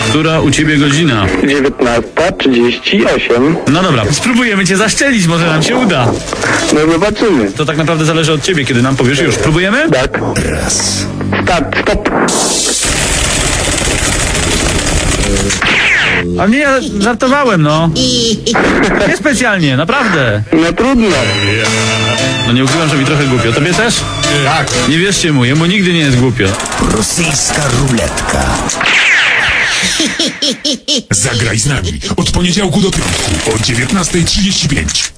Która u ciebie godzina? 19:38. No dobra, spróbujemy cię zaszczelić, może nam się uda. No zobaczymy. To tak naprawdę zależy od ciebie, kiedy nam powiesz. Już, próbujemy? Tak. Start, stop. A nie, ja żartowałem, no. Nie specjalnie, naprawdę. No trudno. No nie ukrywam, że mi trochę głupio. Tobie też? Tak. Nie wierzcie mu, jemu nigdy nie jest głupio. Rosyjska ruletka. Zagraj z nami od poniedziałku do piątku o 19:35.